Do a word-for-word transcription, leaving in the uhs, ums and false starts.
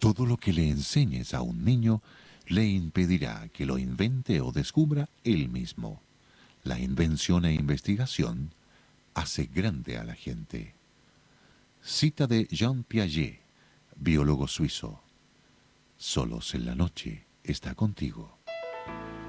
Todo lo que le enseñes a un niño le impedirá que lo invente o descubra él mismo. La invención e investigación hace grande a la gente. Cita de Jean Piaget, biólogo suizo. Solos en la noche está contigo.